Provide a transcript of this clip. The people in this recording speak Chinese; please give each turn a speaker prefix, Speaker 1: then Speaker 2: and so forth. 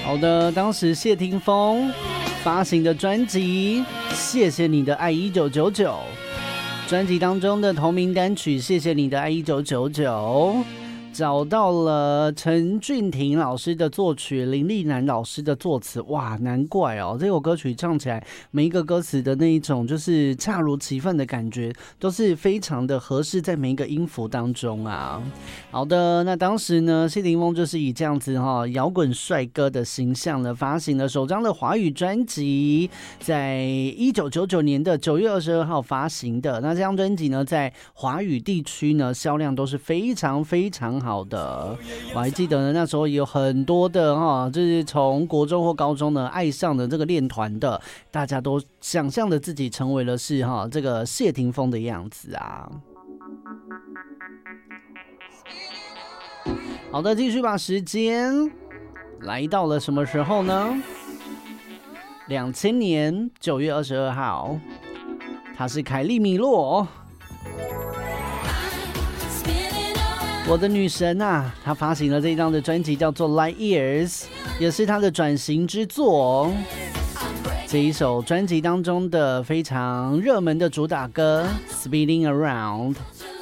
Speaker 1: 好的，当时谢霆锋发行的专辑《谢谢你的爱1999》，专辑当中的同名单曲《谢谢你的爱1999》，找到了陈俊廷老师的作曲，林立南老师的作词。哇，难怪哦，这首歌曲唱起来每一个歌词的那一种就是恰如其分的感觉，都是非常的合适在每一个音符当中啊。好的，那当时呢，谢霆锋就是以这样子摇滚帅哥的形象呢，发行了首张的华语专辑，在1999年的9月22号发行的。那这张专辑呢，在华语地区呢，销量都是非常非常好的。我还记得呢，那时候也有很多的就是从国中或高中呢爱上了这个练团的，大家都想象的自己成为了是这个谢霆锋的样子啊。好的，继续把时间来到了什么时候呢？2000年9月22号，他是凯莉米洛，我的女神啊，她发行了这一张的专辑叫做《Light Years》，也是她的转型之作。这一首专辑当中的非常热门的主打歌《Spinning Around》。